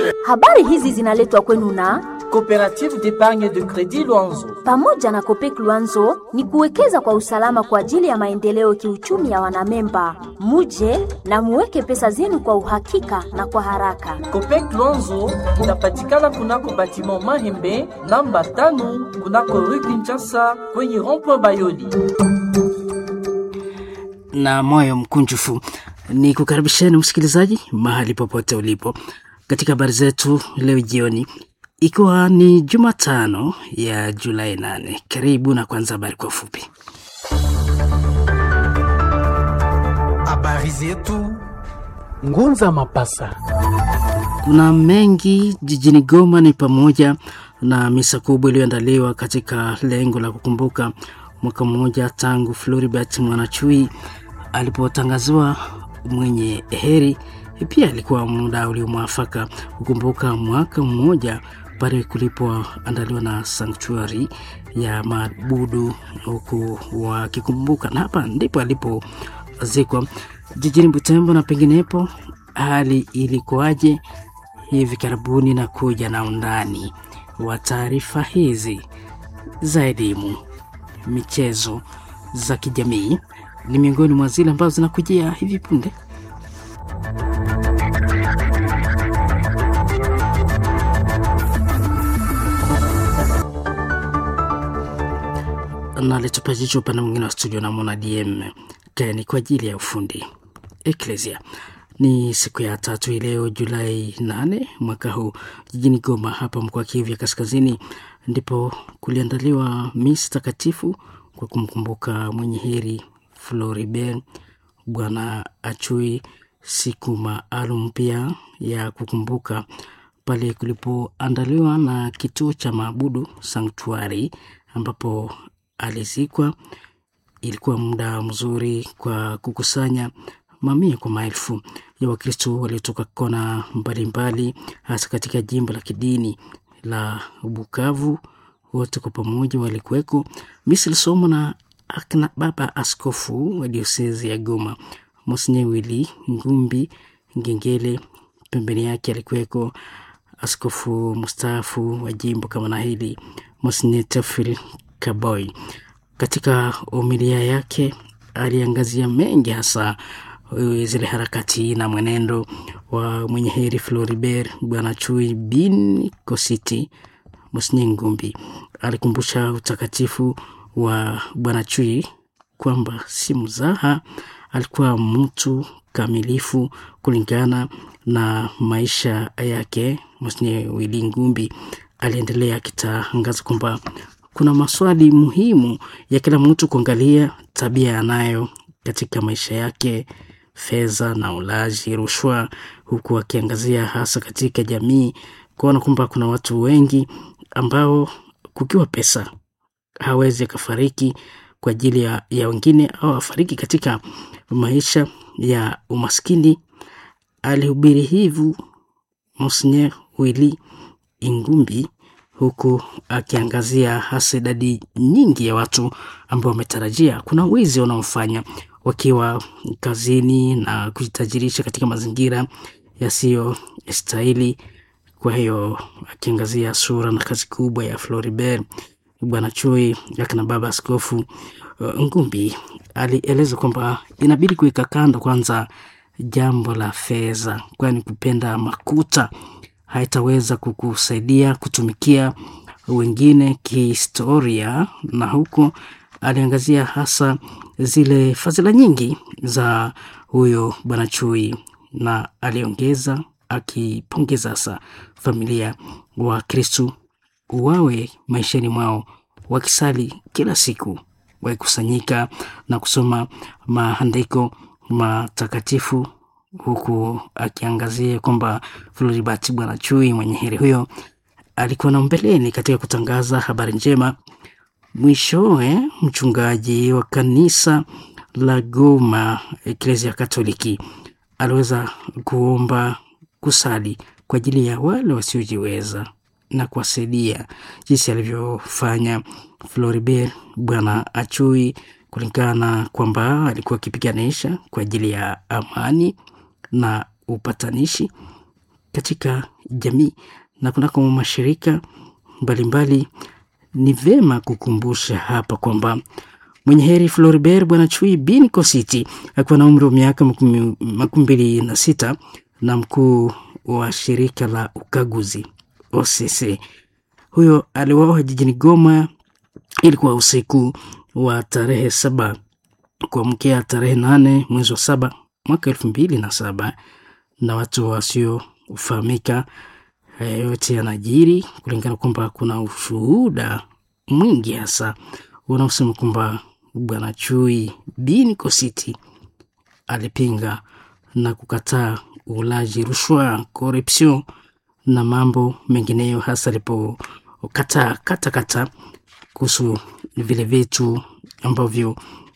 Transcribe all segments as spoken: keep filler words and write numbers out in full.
Habari hizi zinaletwa kwenu na Coopérative d'épargne de crédit Luanzo. pamoja na Kopek Luanzo ni kuwekeza kwa usalama kwa ajili ya maendeleo kiuchumi ya wanamemba. Muje na muweke pesa zenu kwa uhakika na kwa haraka. Copec Luanzo inapatikana kunako batiment Mahembe namba tano kunako rue Kinshasa kwenye rond-point Bayoli. Na moyo mkunjufu ni kukaribisheni msikilizaji mahali popote ulipo katika habari zetu leo jioni, ikiwa ni Jumatano ya Julai nane. Karibu na kwanza habari kwa ufupi. Habari zetu Ngunza Mapasa. Kuna mengi jijini Goma, ni pamoja na misa kubwa iliyoandaliwa katika lengo la kukumbuka mwaka mmoja tangu Floribert Mwanachui alipotangaziwa mwenye heri. Pia ilikuwa muda uliomwafaka kukumbuka mwaka mmoja pale kulipoandaliwa na sanctuary ya maabudu huku wakikumbuka, na hapa ndipo alipozikwa jijini Butembo na penginepo. Hali ilikuwaje hivi karibuni? Na kuja na undani wa taarifa hizi za elimu, michezo, za kijamii ni miongoni mwa zile ambazo zinakujia hivi punde. Na letupa jicho upande mwingine wa studio na Mona D M kani kwa ajili ya ufundi. Ecclesia. Ni siku ya tatu leo Julai nane mwaka huu jijini Goma hapa mkoa Kivu ya Kaskazini, ndipo kuliandaliwa misa takatifu kwa kumkumbuka mwenye heri Floribert Bwana Achui, siku maalum pia ya kukumbuka pale kulipoandaliwa na kituo cha maabudu sanctuary ambapo alizikwa. Ilikuwa muda mzuri kwa kukusanya mamia kwa maelfu ya Wakristo waliotoka kona mbalimbali, hasa katika jimbo la kidini la Bukavu. Wote kwa pamoja walikuweko. Misa ilisomwa na akina baba askofu wa diosezi ya Goma, Monsignor Willy Ngumbi Ngengele. Pembeni yake alikuweko askofu mstaafu wa jimbo kama na hili, Monsignor Tafil Kaboy. Katika homilia yake aliangazia mengi, hasa zile harakati na mwenendo wa mwenye heri Floribert Bwana Chui bin Kositi. Monsignor Ngumbi alikumbusha utakatifu wa Bwana Chui kwamba si mzaha, alikuwa mtu kamilifu kulingana na maisha yake. Monsignor Willy Ngumbi aliendelea akitangaza kwamba kuna maswali muhimu ya kila mtu kuangalia tabia yanayo katika maisha yake: fedha na ulaji rushwa, huku akiangazia hasa katika jamii kuona kwamba kuna watu wengi ambao kukiwa pesa hawezi akafariki kwa ajili ya, ya wengine au afariki katika maisha ya umaskini. Alihubiri hivi Monsignor Willy Ngumbi, huku akiangazia hasa idadi nyingi ya watu ambao wametarajia kuna wizi wanaofanya wakiwa kazini na kujitajirisha katika mazingira yasiyo stahili. Kwa hiyo akiangazia sura na kazi kubwa ya Floribert Bwana Chui, akina baba askofu Ngumbi alieleza kwamba inabidi kuweka kando kwanza jambo la fedha, kwani kupenda makuta haitaweza kukusaidia kutumikia wengine kihistoria. Na huko aliangazia hasa zile fadhila nyingi za huyo Bwana Chui, na aliongeza akipongeza hasa familia wa Kristo wawe maishani mwao wakisali kila siku, wakusanyika na kusoma maandiko matakatifu, huku akiangazia kwamba Floribert Bwana Chui mwenye heri huyo alikuwa na mbeleni katika kutangaza habari njema. Mwishowe mchungaji wa kanisa la Goma Eklezia Katoliki aliweza kuomba kusali kwa ajili ya wale wasiojiweza na kuwasaidia jinsi alivyofanya Floribert Bwana Achui, kulingana kwamba alikuwa akipiganisha kwa ajili ya amani na upatanishi. katika jamii na kunako mashirika mbalimbali. Ni vema kukumbusha hapa kwamba mwenye heri Floribert Bwana Chui bin Kositi akiwa na umri wa miaka makumi mbili na sita na mkuu wa shirika la ukaguzi O C C. Huyo aliuawa jijini Goma, ilikuwa usiku wa tarehe saba kuamkia tarehe nane mwezi wa saba mwaka elfu mbili na saba na watu wasiofahamika. Haya yote yanajiri kulingana kwamba kuna ushuhuda mwingi hasa unaosema kwamba Bwana Chui bin Kositi alipinga na kukataa ulaji rushwa, corruption na mambo mengineyo, hasa alipokataa kata kata kuhusu vile vitu ambavyo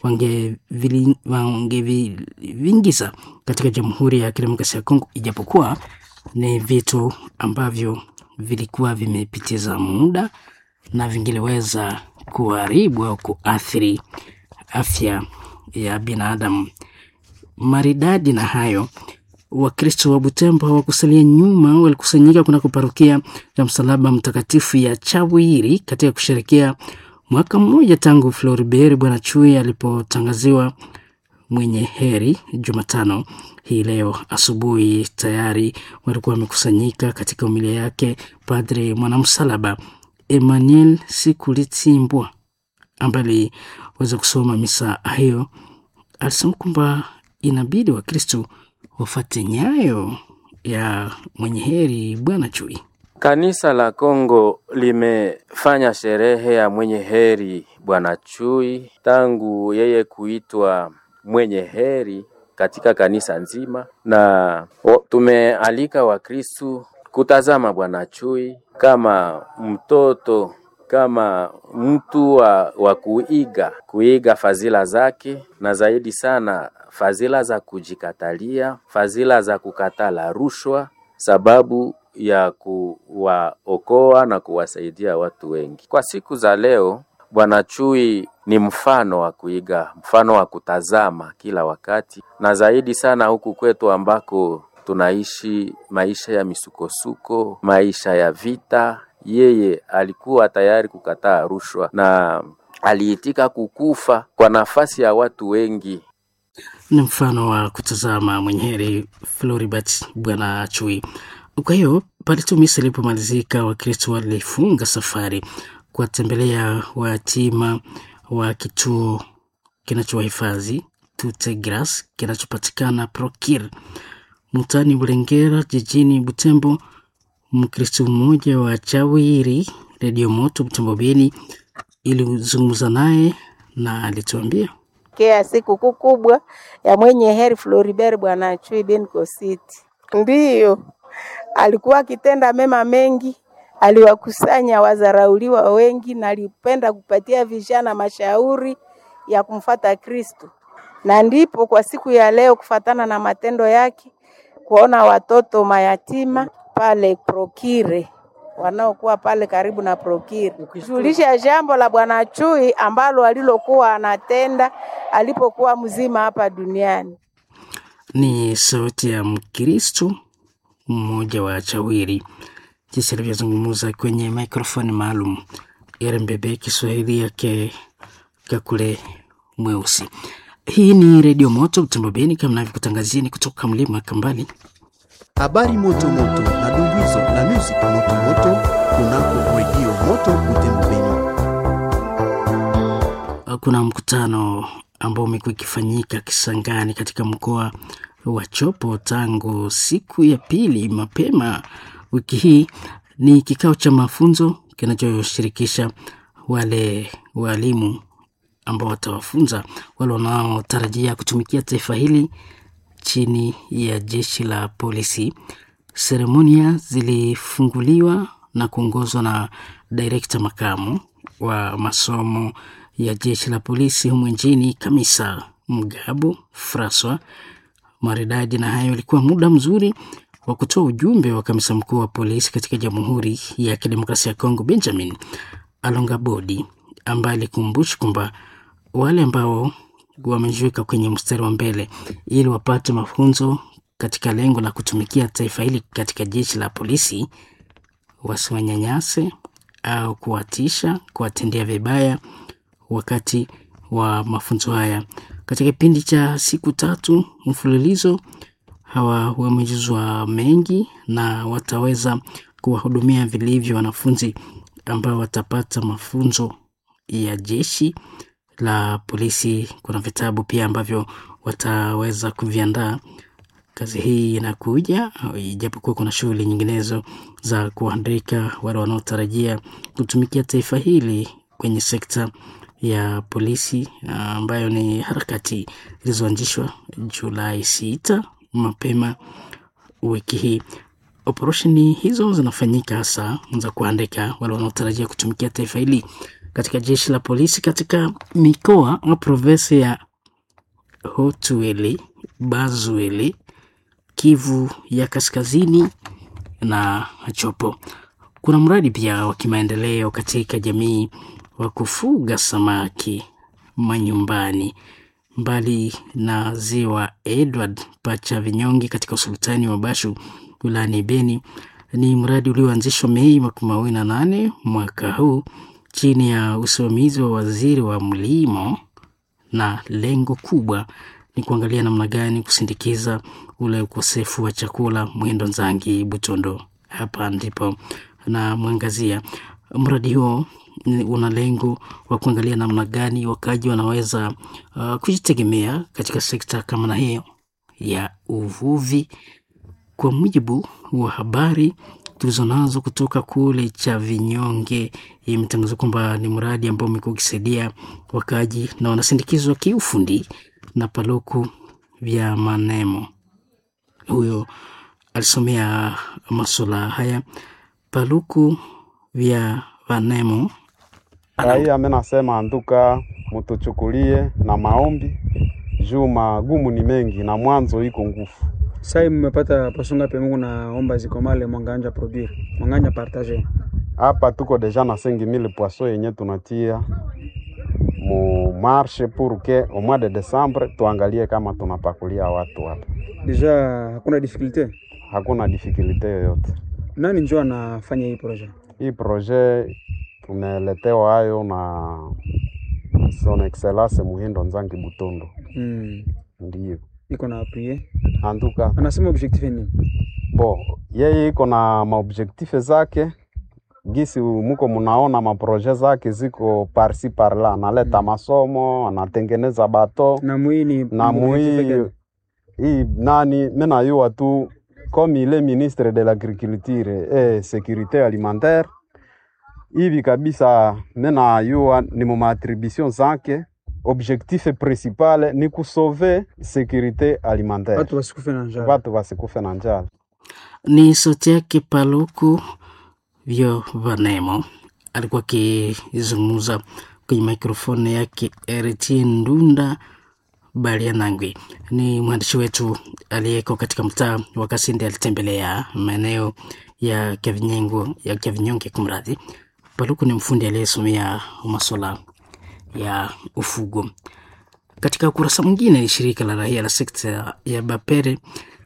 wangevingiza katika Jamhuri ya Kidemokrasia ya Kongo, ijapokuwa ni vitu ambavyo vilikuwa vimepitiza muda na vingeliweza kuharibu au kuathiri afya ya binadamu. Maridadi na hayo, Wakristo wa Butembo hawakusalia nyuma, walikusanyika kunako parokia ya Msalaba Mtakatifu ya Chawiri katika kusherehekea mwaka mmoja tangu Floribert Bwana Chui alipotangaziwa mwenye heri. Jumatano hii leo asubuhi tayari walikuwa wamekusanyika katika umilia yake. Padre mwanamsalaba Emmanuel Sikulitimbwa ambaye aliweza kusoma misa hiyo alisema kwamba inabidi Wakristo wafuate nyayo ya mwenye heri Bwana Chui. Kanisa la Kongo limefanya sherehe ya mwenye heri Bwana Chui tangu yeye kuitwa mwenye heri katika kanisa nzima, na tumealika Wakristo kutazama Bwana Chui kama mtoto, kama mtu wa, wa kuiga kuiga fadhila zake, na zaidi sana fadhila za kujikatalia, fadhila za kukatala rushwa, sababu ya kuwaokoa na kuwasaidia watu wengi. Kwa siku za leo, Bwana Chui ni mfano wa kuiga, mfano wa kutazama kila wakati, na zaidi sana huku kwetu ambako tunaishi maisha ya misukosuko, maisha ya vita. Yeye alikuwa tayari kukataa rushwa na aliitika kukufa kwa nafasi ya watu wengi. Ni mfano wa kutazama mwenye heri Floribert Bwana Chui. Kwa hiyo pale tu misa ilipomalizika, Wakristo walifunga safari kuwatembelea wayatima wa kituo kinachowahifadhi Toute Grace kinachopatikana Prokir mtaani Bulengera jijini Butembo. Mkristo mmoja wa Chawiri Radio Moto Butembo Beni ilizungumza naye na alituambia kea siku kubwa ya mwenye heri Floribert Bwana Chui bin Kositi. Ndiyo alikuwa akitenda mema mengi, aliwakusanya wazarauliwa wengi, na alipenda kupatia vijana mashauri ya kumfuata Kristo. Na ndipo kwa siku ya leo, kufatana na matendo yake, kuona watoto mayatima pale Prokire, wanaokuwa pale karibu na Prokire, kujulisha jambo la Bwana Chui ambalo alilokuwa anatenda alipokuwa mzima hapa duniani. Ni sauti ya Mkristo mmoja wa Chawiri jinsi alivyozungumza kwenye microphone maalum ya R M B B Kiswahili yake Kakule Mweusi. Hii ni Radio Moto Butembo Beni, kama ninavyokutangazia kutoka mlima Kambali. Habari moto moto na dumbuizo la music moto moto kunako Radio Moto Butembo Beni. Kuna mkutano ambao umekuwa ukifanyika Kisangani katika mkoa wa Chopo tangu siku ya pili mapema wiki hii. Ni kikao cha mafunzo kinachoshirikisha wale walimu ambao watawafunza wale wanaotarajia kutumikia taifa hili chini ya jeshi la polisi. Seremonia zilifunguliwa na kuongozwa na director makamu wa masomo ya jeshi la polisi humu nchini, Kamisa Mugabo François. Maridadi na hayo ilikuwa muda mzuri wa kutoa ujumbe wa kamisa mkuu wa polisi katika Jamhuri ya Kidemokrasia ya Kongo, Benjamin Alongabodi, ambaye alikumbusha kwamba wale ambao wamejiweka kwenye mstari wa mbele ili wapate mafunzo katika lengo la kutumikia taifa hili katika jeshi la polisi wasiwanyanyase au kuwatisha, kuwatendea vibaya wakati wa mafunzo haya. Katika kipindi cha siku tatu mfululizo, hawa wamejuzwa mengi na wataweza kuwahudumia vilivyo wanafunzi ambao watapata mafunzo ya jeshi la polisi. Kuna vitabu pia ambavyo wataweza kuviandaa. Kazi hii inakuja ijapokuwa kuna shughuli nyinginezo za kuandika wale wanaotarajia kutumikia taifa hili kwenye sekta ya polisi, ambayo ni harakati zilizoanzishwa Julai sita mapema wiki hii. Operesheni hizo zinafanyika hasa za kuandika wale wanaotarajia kutumikia taifa hili katika jeshi la polisi katika mikoa na provinsi ya Haut-Uele, Bas-Uele, Kivu ya Kaskazini na Chopo. Kuna mradi pia wa kimaendeleo katika jamii wa kufuga samaki manyumbani mbali na ziwa Edward Pacha Vinyonge katika usultani wa Bashu wilayani Beni. Ni mradi ulioanzishwa Mei makumi mawili na nane mwaka huu chini ya usimamizi wa waziri wa mlimo, na lengo kubwa ni kuangalia namna gani kusindikiza ule ukosefu wa chakula Mwendo Nzangi Butondo. Hapa ndipo na mwangazia mradi huo una lengo wa kuangalia namna gani wakaji wanaweza uh, kujitegemea katika sekta kama na hiyo ya uvuvi. Kwa mujibu wa habari tulizonazo kutoka kule cha Vinyonge, imetangazwa kwamba ni mradi ambao umekuwa ukisaidia wakaji na wanasindikizwa kiufundi na Paluku vya Manemo. Huyo alisomea masuala haya. Paluku vya Manemo Raia amenasema anduka mutuchukulie na maombi juu magumu ni mengi na mwanzo iko nguvu. Sai mmepata pasonga pe Mungu na omba zikomale mwanganja produire. Mwanganja partager. Hapa tuko deja na cinq mille poissons yenye tunatia mu marche pour que au mois de décembre tuangalie kama tunapakulia watu hapa. Deja hakuna difficulté? Hakuna difficulté yoyote. Nani njoo anafanya hii projet? Hii projet tumeletewa hayo na Son Excellence Muhindo Nzangi Butondo. Mm. Ndiyo. Iko na appuyer. Antuka. Anasema objectif ni? Bo, yeye iko na maobjectif zake. Gisi muko munaona maproje zake ziko parsi parla, analeta mm. masomo, anatengeneza bato na muini na muini hii nani mena yua tu comme il est ministre de l'agriculture et sécurité alimentaire. Hivi kabisa mena yua ni mu attribution zake. Objectif principal ni kusauver sécurité alimentaire. Watu wasikufe na njala. Watu wasikufe na njala. Ni sauti yake Paluku vya Manemo, alikuwa akizungumza kwenye mikrofoni yake Etienne Ndunda Balianangwi. Ni mwandishi wetu aliyeko katika mtaa wa Kasindi, alitembelea maeneo ya Kavinyengo ya Kavinyonge kumradhi. Paluku ni mfundi aliyesomea masuala ya ufugo. Katika ukurasa mwingine, ni shirika la raia la sekta ya Bapere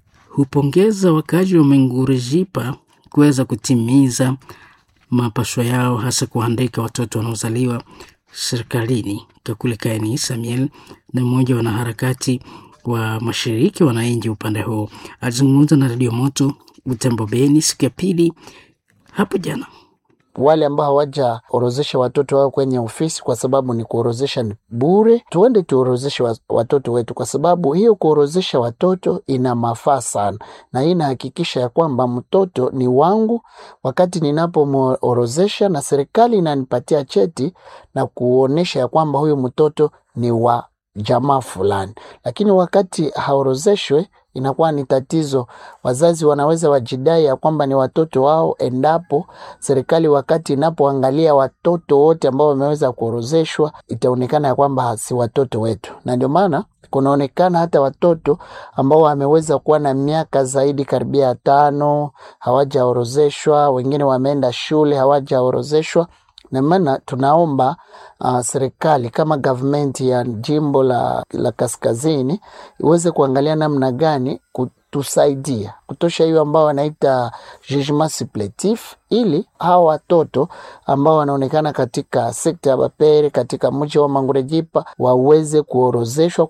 hupongeza wakazi wa Mengurejipa kuweza kutimiza mapaswa yao, hasa kuandika watoto wanaozaliwa serikalini. Kakule Kaini Samuel na mmoja wa wanaharakati wa mashiriki wananchi upande huo alizungumza na Radio Moto Butembo Beni siku ya pili hapo jana. Wale ambao hawaja orozesha watoto wao kwenye ofisi, kwa sababu ni kuorozesha ni bure, tuende tuorozeshe watoto wetu, kwa sababu hiyo kuorozesha watoto ina mafaa sana, na hii inahakikisha ya kwamba mtoto ni wangu wakati ninapomuorozesha, na serikali inanipatia cheti na kuonesha ya kwamba huyo mtoto ni wa jamaa fulani. Lakini wakati haorozeshwe inakuwa ni tatizo. Wazazi wanaweza wajidai ya kwamba ni watoto wao, endapo serikali wakati inapoangalia watoto wote ambao wameweza kuorozeshwa itaonekana ya kwamba si watoto wetu. Na ndio maana kunaonekana hata watoto ambao wameweza kuwa na miaka zaidi karibia tano hawajaorozeshwa, wengine wameenda shule hawajaorozeshwa. Na maana tunaomba uh, serikali kama government ya jimbo la, la Kaskazini iweze kuangalia namna gani kutusaidia kutosha hiyo ambao wanaita jugement supplétif, ili hawa watoto ambao wanaonekana katika sekta ya Bapere katika mji wa Mangurejipa waweze kuorozeshwa.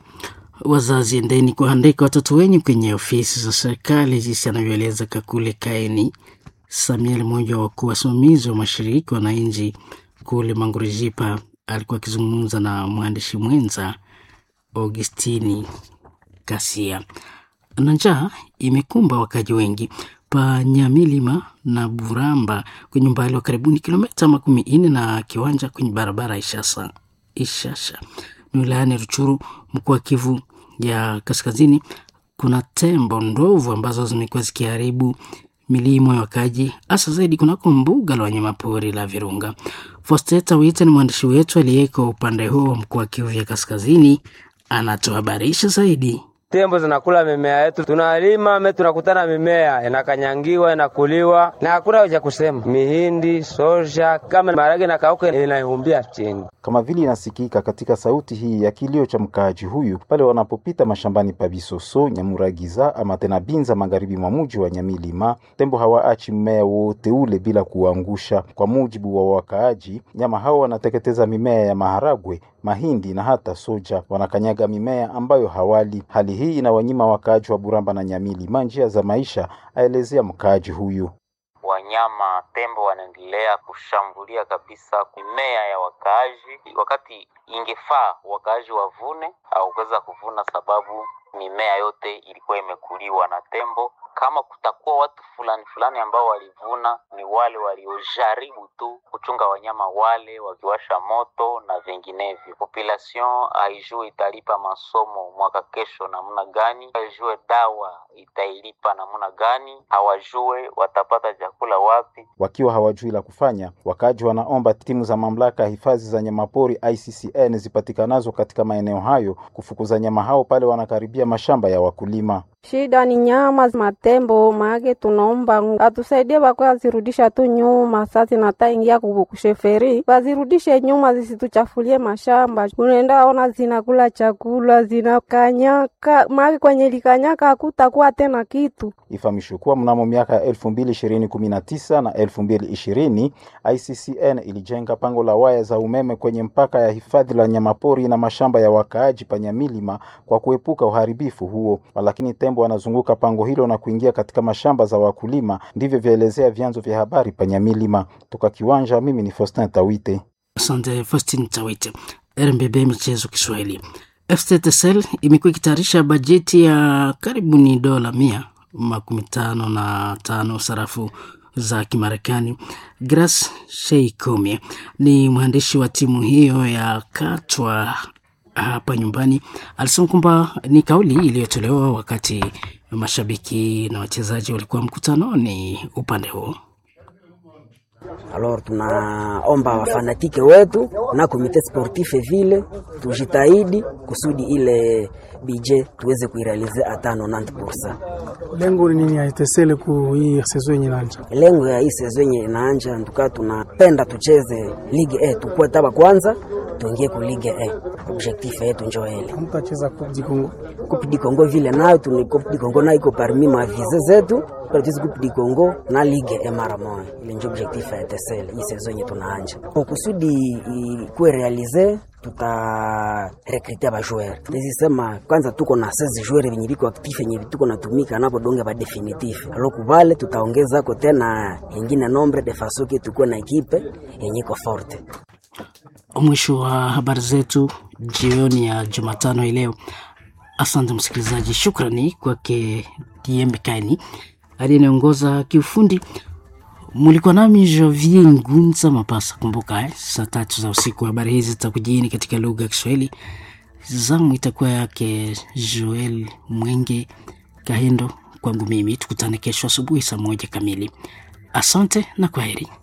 Wazazi, endeni kuandika watoto wenyu kwenye ofisi za serikali, jinsi anavyoeleza Kakule Kaini Samuel, mmoja wa wakuu wasimamizi wa mashiriki wananchi kule Mangurejipa. Alikuwa akizungumza na mwandishi mwenza Augustini Kasia. Na njaa imekumba wakaji wengi pa Nyamilima na Buramba kwenye umbali wa karibuni kilomita makumi ine na kiwanja kwenye barabara Ishasa Ishasha wilayani Ruchuru, mkoa Kivu ya Kaskazini. Kuna tembo ndovu ambazo zimekuwa zikiharibu milimo ya wakaji, hasa zaidi kunako mbuga la wanyamapori la Virunga. Fosteta Wita ni mwandishi wetu aliyeko upande huo wa mkoa Kivu ya Kaskazini, anatuhabarisha zaidi. Tembo zinakula mimea yetu, tunalima me tunakutana mimea inakanyangiwa inakuliwa na hakuna haja kusema. Mihindi, soja, kama maharage na kauka inaihumbia chini. Kama vile inasikika katika sauti hii ya kilio cha mkaaji huyu pale wanapopita mashambani pa Bisoso, Nyamuragiza ama tena Binza magharibi mwa mji wa Nyamilima. Tembo hawaachi mmea wote ule bila kuangusha. Kwa mujibu wa wakaaji, nyama hao wanateketeza mimea ya maharagwe, mahindi na hata soja. Wanakanyaga mimea ambayo hawali. Hali hii inawanyima wakaaji wa Buramba na Nyamilima njia za maisha, aelezea mkaaji huyu. Wanyama tembo wanaendelea kushambulia kabisa mimea ya wakaaji, wakati ingefaa wakaaji wavune au kuweza kuvuna, sababu mimea yote ilikuwa imekuliwa na tembo. Kama kutakuwa watu fulani fulani ambao walivuna, ni wale waliojaribu tu kuchunga wanyama wale wakiwasha moto na vinginevyo. Population haijue italipa masomo mwaka kesho namna gani, haijue dawa itailipa namna gani, hawajue watapata chakula wapi. Wakiwa hawajui la kufanya, wakaji wanaomba timu za mamlaka hifadhi za nyamapori I C C N zipatikanazo katika maeneo hayo kufukuza nyama hao pale wanakaribia mashamba ya wakulima. Shida ni nyama matembo, maage tunaomba atusaidie bako azirudisha tu nyuma. Sasa nataingia kusheferi bazirudishe nyuma, zisituchafulie mashamba. Unaenda ona zinakula chakula, zinakanyaka, maage kwenye likanyaka hakutakuwa tena kitu. Ifahamishwe kuwa mnamo miaka ya elfu mbili ishirini kumi na tisa na elfu mbili ishirini I C C N ilijenga pango la waya za umeme kwenye mpaka ya hifadhi la nyamapori na mashamba ya wakaaji pa Nyamilima kwa kuepuka uharibifu huo. Lakini tembo wanazunguka pango hilo na kuingia katika mashamba za wakulima, ndivyo vielezea vyanzo vya habari pa Nyamilima. Toka Kiwanja, mimi ni Faustin Tawite. Asante Faustin Tawite. R M B B Michezo Kiswahili. F T T S L imekuwa ikitayarisha bajeti ya karibu ni dola mia makumi tano na tano sarafu za Kimarekani. Grace Sheikome ni mwandishi wa timu hiyo ya Katwa hapa nyumbani, alisema kwamba ni kauli iliyotolewa wakati mashabiki na wachezaji walikuwa mkutanoni upande huo. Alors tunaomba wafanatike wetu na komite sportif vile tujitahidi kusudi ile budget tuweze kuirealize hata ninety percent. Lengo ni nini aitesele ku hii saison yenye inaanza? Lengo ya hii saison yenye inaanza nduka tunapenda tucheze Ligue A, tukue taba kwanza tuingie ku Ligue A. Objectif yetu njoo ile. Mtacheza Coupe du Congo. Coupe du Congo vile nayo tuni Coupe du Congo na iko parmi ma vize zetu. Kwa tuzi Coupe du Congo na Ligue A mara moja. Ile ndio objectif ya T S L hii saison yenye tunaanza. Kwa kusudi kuwe realize tuta recruter ba joueurs. Nisema kwanza tuko na seize joueurs wenye biko actif yenye tuko natumika napo donge ba definitif. Alors kubale tutaongeza ko tena nyingine nombre de façon que tuko na equipe yenye iko forte. Mwisho wa habari zetu jioni ya Jumatano leo. Asante msikilizaji, shukrani kwake Diembe Kaini aliyeongoza kiufundi. Mulikuwa nami Jovier Ngunza Mapasa. Kumbuka eh, saa tatu za usiku habari hizi zitakujieni katika lugha ya Kiswahili. Zamu itakuwa yake Joel Mwenge Kahendo. Kwangu mimi tukutane kesho asubuhi saa moja kamili. Asante na kwaheri.